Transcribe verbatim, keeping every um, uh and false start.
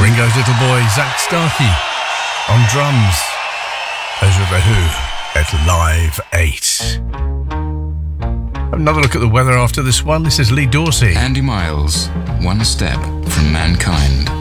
Ringo's little boy, Zach Starkey, on drums. Those were The Who at Live eight. Another look at the weather after this one. This is Lee Dorsey. Andy Miles, One Step from Mankind.